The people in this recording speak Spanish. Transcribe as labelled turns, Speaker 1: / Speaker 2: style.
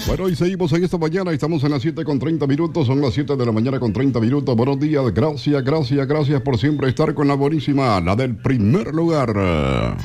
Speaker 1: Bueno, y seguimos en esta mañana, estamos en las 7:30, son las 7 de la mañana con 30 minutos. Buenos días, gracias por siempre estar con la buenísima, la del primer lugar.